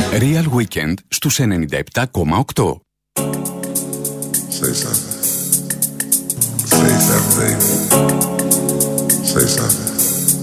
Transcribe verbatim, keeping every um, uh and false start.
Real Weekend στους ενενήντα επτά κόμμα οκτώ. Say something. Say something, baby. Say something.